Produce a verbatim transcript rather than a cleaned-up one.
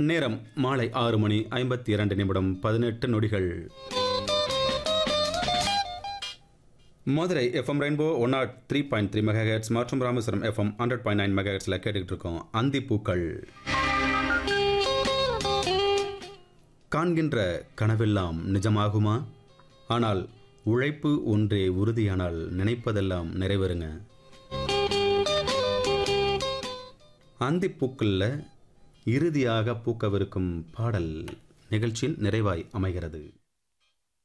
நேரம் மாலை ஆறு மணி ஐம்பத்தி இரண்டு நிமிடம் பதினெட்டு நொடிகள். Madurai FM rainbow one not three point three mega hertz மற்றும் Rameswaram FM hundred point nine mega ஹெர்ட்ஸில் கேட்டுக்கிட்டு இருக்கோம் அந்திப்பூக்கள். காண்கின்ற கனவெல்லாம் நிஜமாகுமா? ஆனால் உழைப்பு ஒன்றே உறுதியானால் நினைப்பதெல்லாம் நிறைவேறுங்க. அந்திப்பூக்களில் இறுதியாக பூக்கவிருக்கும் பாடல் நிகழ்ச்சியின் நிறைவாய் அமைகிறது.